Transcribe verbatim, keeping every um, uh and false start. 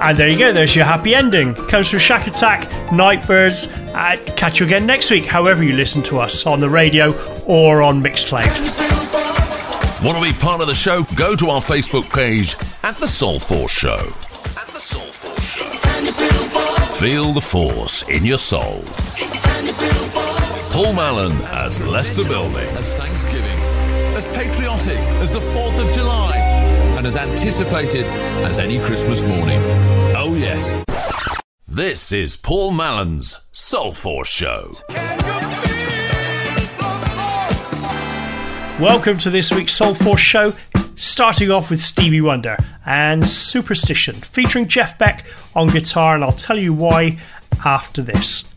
And there you go, there's your happy ending. Comes from Shack Attack, Nightbirds. Uh, catch you again next week, however you listen to us, on the radio or on Mixcloud. Want to be part of the show? Go to our Facebook page at The Soul Force Show. At The Soul Force Show. Feel the force in your soul. Paul Mallon has left the building. As Thanksgiving, as patriotic as the fourth of July, and as anticipated as any Christmas morning. Oh yes. This is Paul Mallon's Soul Force Show. Welcome to this week's Soul Force Show, starting off with Stevie Wonder and Superstition, featuring Jeff Beck on guitar, and I'll tell you why after this.